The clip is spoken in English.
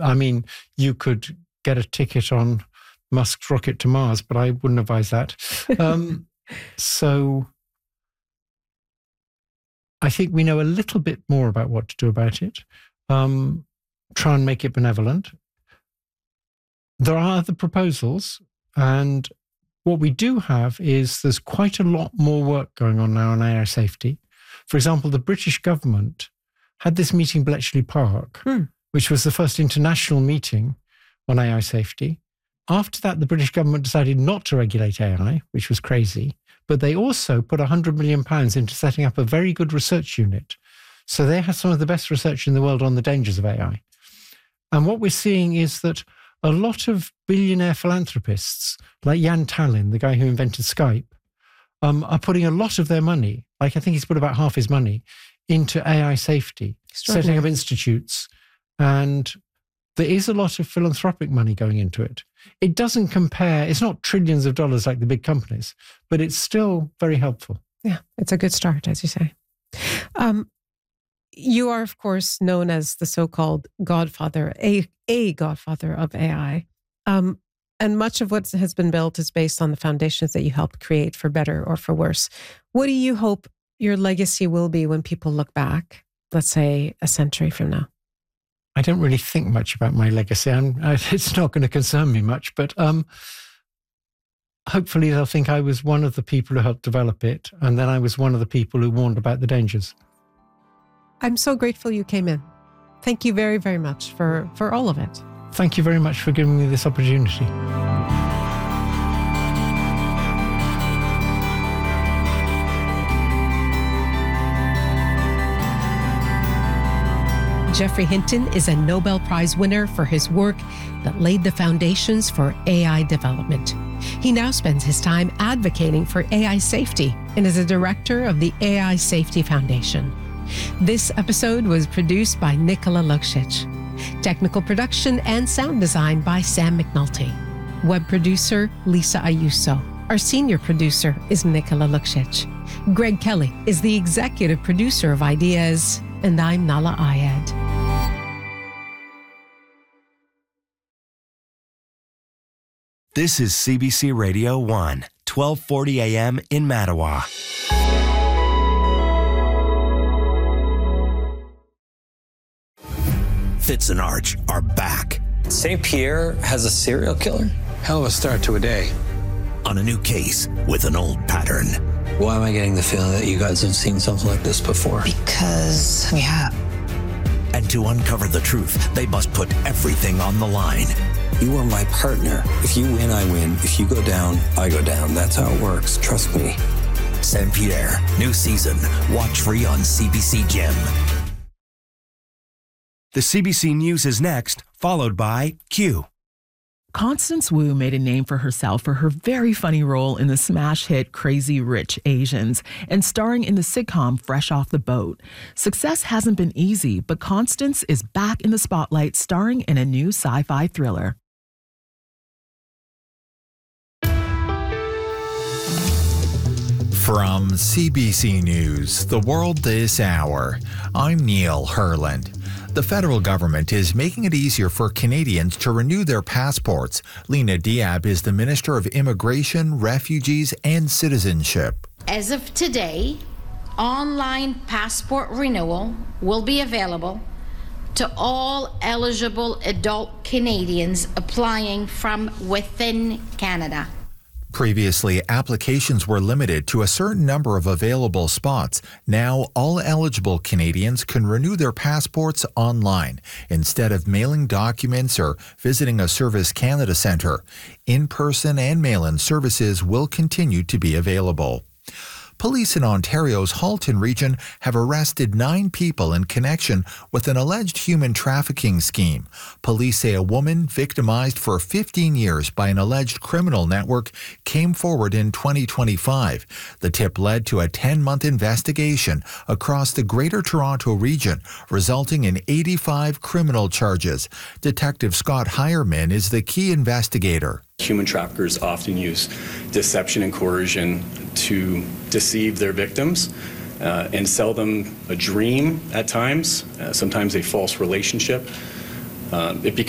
I mean, you could get a ticket on Musk's rocket to Mars, but I wouldn't advise that. So I think we know a little bit more about what to do about it. Try and make it benevolent. There are other proposals, and what we do have is there's quite a lot more work going on now on AI safety. For example, the British government had this meeting in Bletchley Park, which was the first international meeting on AI safety. After that, the British government decided not to regulate AI, which was crazy, but they also put £100 million into setting up a very good research unit. So they have some of the best research in the world on the dangers of AI. And what we're seeing is that a lot of billionaire philanthropists, like Jan Tallinn, the guy who invented Skype, are putting a lot of their money, like I think he's put about half his money, into AI safety, setting up institutes. And there is a lot of philanthropic money going into it. It doesn't compare, it's not trillions of dollars like the big companies, but it's still very helpful. Yeah, it's a good start, as you say. You are, of course, known as the so-called godfather, a godfather of AI. And much of what has been built is based on the foundations that you helped create, for better or for worse. What do you hope your legacy will be when people look back, let's say a century from now? I don't really think much about my legacy. It's not going to concern me much, but hopefully they'll think I was one of the people who helped develop it, and then I was one of the people who warned about the dangers. I'm so grateful you came in. Thank you very, very much for all of it. Thank you very much for giving me this opportunity. Geoffrey Hinton is a Nobel Prize winner for his work that laid the foundations for AI development. He now spends his time advocating for AI safety and is a director of the AI Safety Foundation. This episode was produced by Nicola Luksic. Technical production and sound design by Sam McNulty. Web producer Lisa Ayuso. Our senior producer is Nicola Luksic. Greg Kelly is the executive producer of Ideas, and I'm Nala Ayed. This is CBC Radio 1, 1240 AM in Mattawa. Fitz and Arch are back. St. Pierre has a serial killer? Hell of a start to a day. On a new case with an old pattern. Why am I getting the feeling that you guys have seen something like this before? Because we have. And to uncover the truth, they must put everything on the line. You are my partner. If you win, I win. If you go down, I go down. That's how it works. Trust me. St. Pierre, new season. Watch free on CBC Gem. The CBC News is next, followed by Q. Constance Wu made a name for herself for her very funny role in the smash hit Crazy Rich Asians and starring in the sitcom Fresh Off the Boat. Success hasn't been easy, but Constance is back in the spotlight starring in a new sci-fi thriller. From CBC News, The World This Hour, I'm Neil Herland. The federal government is making it easier for Canadians to renew their passports. Lena Diab is the Minister of Immigration, Refugees and Citizenship. As of today, online passport renewal will be available to all eligible adult Canadians applying from within Canada. Previously, applications were limited to a certain number of available spots. Now, all eligible Canadians can renew their passports online instead of mailing documents or visiting a Service Canada Centre. In-person and mail-in services will continue to be available. Police in Ontario's Halton region have arrested 9 people in connection with an alleged human trafficking scheme. Police say a woman victimized for 15 years by an alleged criminal network came forward in 2025. The tip led to a 10-month investigation across the Greater Toronto region, resulting in 85 criminal charges. Detective Scott Heyerman is the key investigator. Human traffickers often use deception and coercion to deceive their victims and sell them a dream at times, sometimes a false relationship. It becomes